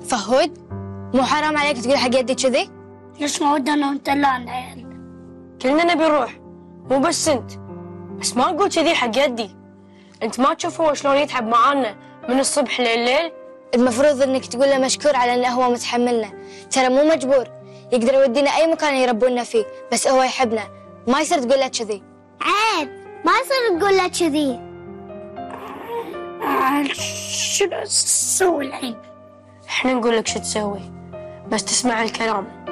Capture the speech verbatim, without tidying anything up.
فهود مو حرام عليك تقول حق يدي كذي؟ ليش ما ودنا ونتلان عيال؟ كلنا نبي نروح، مو بس انت. بس ما نقول كذي حق يدي. انت ما تشوف هو شلون يتعب معانا من الصبح لليل؟ المفروض انك تقول له مشكور على انه هو متحملنا، ترى مو مجبور، يقدر يودينا اي مكان يربونا فيه، بس هو يحبنا، ما يصير تقول له كذي. عيب، ما يصير تقول له كذي. شنو تسوي الحين؟ احنا نقول لك شو تسوي، بس تسمع الكلام.